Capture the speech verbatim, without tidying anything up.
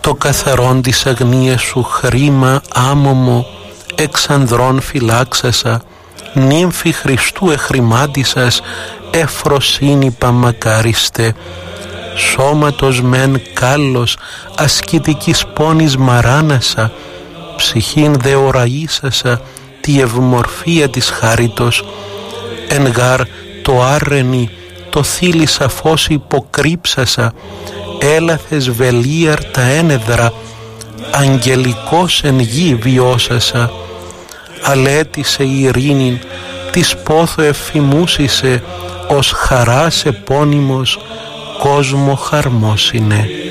το καθαρόν της αγνίας σου χρήμα άμωμο, εξ ανδρών φυλάξασα, νύμφη Χριστού εχρημάτισας, εφροσύνηπα μακάριστε. Σώματος μεν κάλλος, ασκητικής πόνης μαράνασα, ψυχήν δε οραΐσασα, τη ευμορφία της χάριτος. Εν γάρ το άρρενη, το θύλισα φως υποκρύψασα, έλαθες βελίαρ τα ένεδρα, αγγελικός εν γη βιώσασα. Αλέτησε η ειρήνη, της πόθο εφημούσισε, ως χαράς επώνυμος, κόσμο χαρμός είναι.